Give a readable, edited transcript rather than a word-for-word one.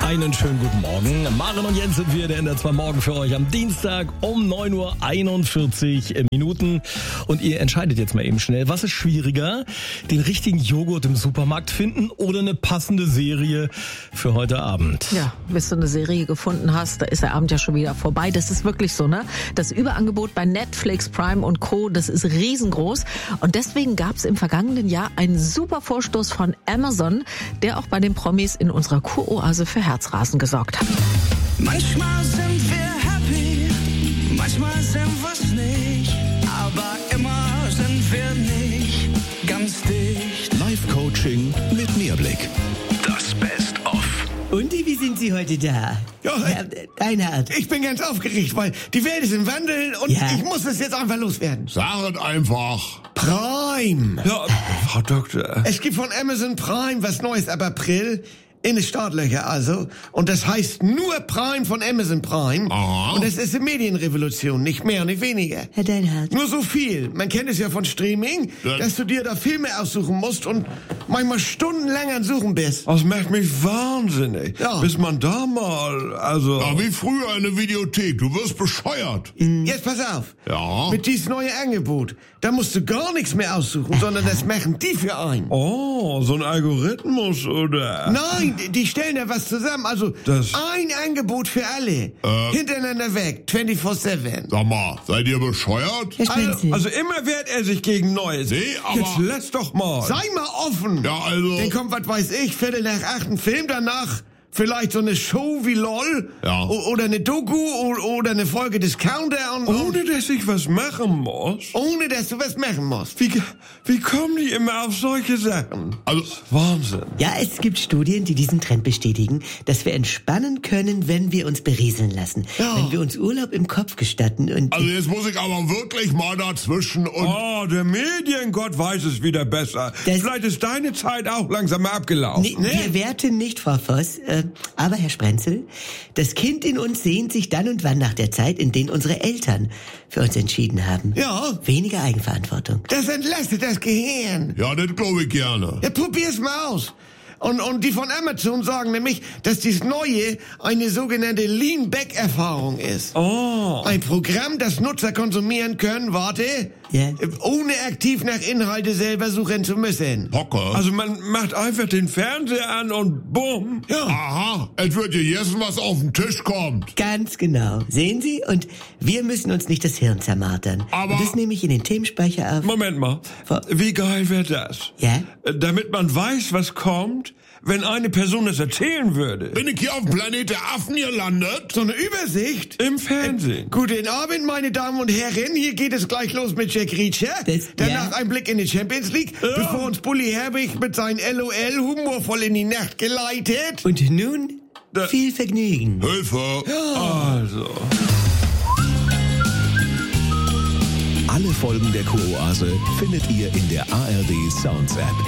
Einen schönen guten Morgen. Maren und Jens sind wir, der NDR2 Morgen für euch am Dienstag um 9:41 Uhr. Und ihr entscheidet jetzt mal eben schnell, was ist schwieriger? Den richtigen Joghurt im Supermarkt finden oder eine passende Serie für heute Abend? Ja, bis du eine Serie gefunden hast, da ist der Abend ja schon wieder vorbei. Das ist wirklich so, ne? Das Überangebot bei Netflix, Prime und Co., das ist riesengroß. Und deswegen gab es im vergangenen Jahr einen super Vorstoß von Amazon, der auch bei den Promis in unserer Kuroase für Herzrasen gesorgt hat. Manchmal sind wir happy, manchmal sind wir's nicht, aber immer sind wir nicht ganz dicht. Live-Coaching mit Mehrblick. Das Best-of. Und wie sind Sie heute da? Ja, Herr Deinhardt. ich bin ganz aufgeregt, weil die Welt ist im Wandel und Ja. ich muss es jetzt einfach loswerden. Sag es einfach. Prime. Ja, Frau Doktor. Es gibt von Amazon Prime was Neues ab April. In den Startlöcher also. Und das heißt nur Prime von Amazon Prime. Aha. Und es ist eine Medienrevolution, nicht mehr und nicht weniger. Herr Deinhardt. Nur so viel. Man kennt es ja von Streaming, dass du dir da Filme aussuchen musst und manchmal stundenlang an Suchen bist. Das macht mich wahnsinnig. Ja. Bis man da mal, also... Ja, wie früher in der Videothek. Du wirst bescheuert. Jetzt pass auf. Ja. Mit diesem neuen Angebot, da musst du gar nichts mehr aussuchen, sondern das machen die für einen. Oh, so ein Algorithmus, oder? Nein, die stellen da was zusammen. Also Das- ein Angebot für alle. Hintereinander weg, 24/7. Sag mal, seid ihr bescheuert? Herr Sprenzel. Also immer wehrt er sich gegen Neues. Nee, aber- Jetzt lass doch mal. Sei mal offen. Ja, also- Dann kommt, was weiß ich, 7:45 ein Film, danach vielleicht so eine Show wie LOL. Ja. Oder eine Doku oder eine Folge des Countdown. Ohne, dass ich was machen muss? Ohne, dass du was machen musst. Wie kommen die immer auf solche Sachen? Also, Wahnsinn. Ja, es gibt Studien, die diesen Trend bestätigen, dass wir entspannen können, wenn wir uns berieseln lassen. Ja. Wenn wir uns Urlaub im Kopf gestatten und... also jetzt muss ich aber wirklich mal dazwischen und... Oh, der Mediengott weiß es wieder besser. Das- Vielleicht ist deine Zeit auch langsam mal abgelaufen. Nee, wir werten nicht, Frau Voss. Aber, Herr Sprenzel, das Kind in uns sehnt sich dann und wann nach der Zeit, in der unsere Eltern für uns entschieden haben. Ja. Weniger Eigenverantwortung. Das entlastet das Gehirn. Ja, das glaube ich gerne. Ja, probier's mal aus. Und die von Amazon sagen nämlich, dass dies Neue eine sogenannte Lean-Back-Erfahrung ist. Oh. Ein Programm, das Nutzer konsumieren können, Ja. ohne aktiv nach Inhalte selber suchen zu müssen. Hocke. Also man macht einfach den Fernseher an und bumm. Ja. Aha, es wird gegessen, was auf den Tisch kommt. Ganz genau. Sehen Sie? Und wir müssen uns nicht das Hirn zermartern. Aber- Und das nehme ich in den Themenspeicher auf. Moment mal. Wie geil wäre das? Ja? Damit man weiß, was kommt, wenn eine Person es erzählen würde. Bin ich hier auf dem Planet der Affen gelandet? So eine Übersicht. Im Fernsehen. Guten Abend, meine Damen und Herren. Hier geht es gleich los mit Jack Reacher. Danach ja. ein Blick in die Champions League, bevor uns Bully Herbig mit seinem LOL humorvoll in die Nacht geleitet. Und nun viel Vergnügen. Hilfe. Also. Alle Folgen der Kuroase findet ihr in der ARD Sounds App.